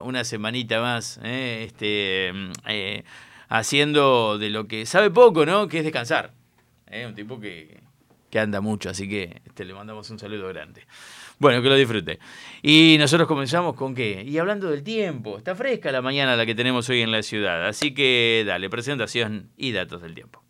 una semanita más, haciendo de lo que sabe poco, ¿no? Que es descansar. Un tipo que anda mucho, así que le mandamos un saludo grande. Bueno, que lo disfrute. Y nosotros comenzamos con qué. Y hablando del tiempo, está fresca la mañana la que tenemos hoy en la ciudad. Así que dale, presentación y datos del tiempo.